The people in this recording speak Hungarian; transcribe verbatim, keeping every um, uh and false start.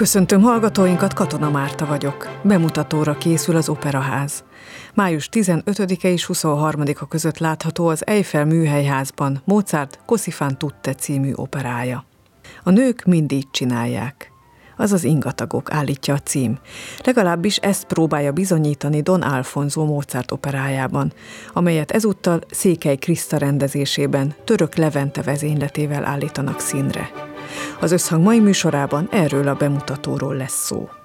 Köszöntöm hallgatóinkat, Katona Márta vagyok. Bemutatóra készül az Operaház. május tizenötödike és huszonharmadika között látható az Eiffel Műhelyházban Mozart Così fan tutte című operája. A nők mindig csinálják. Azaz ingatagok, állítja a cím. Legalábbis ezt próbálja bizonyítani Don Alfonso Mozart operájában, amelyet ezúttal Székely Kriszta rendezésében Török Levente vezényletével állítanak színre. Az Összhang mai műsorában erről a bemutatóról lesz szó.